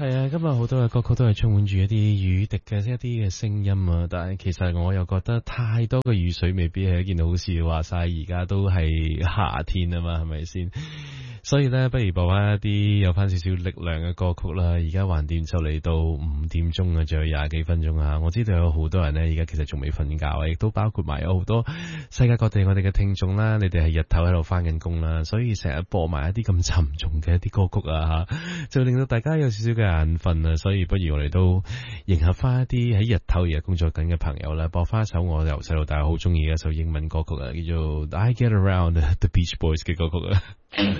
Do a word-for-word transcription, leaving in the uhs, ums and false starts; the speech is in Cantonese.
係啊，今日好多嘅歌曲都係充滿住一啲雨滴嘅一啲嘅聲音啊，但係其實我又覺得太多嘅雨水未必係一件好事。話晒而家都係夏天啊嘛，係咪先？所以咧，不如播翻一啲有翻少少力量嘅歌曲啦。而家橫掂就嚟到五點鐘啊，仲有廿幾分鐘啊。我知道有好多人咧，而家其實仲未瞓覺，亦都包括埋有好多世界各地我哋嘅聽眾啦。你哋係日頭喺度翻緊工啦，所以成日播埋一啲咁沉重嘅一啲歌曲啊，吓就令到大家有少少嘅眼瞓啊。所以不如我哋都迎合翻一啲喺日頭而家工作緊嘅朋友啦，播翻一首我由細到大好中意嘅一首英文歌曲啊，叫做《I Get Around》The Beach Boys 嘅歌曲啊。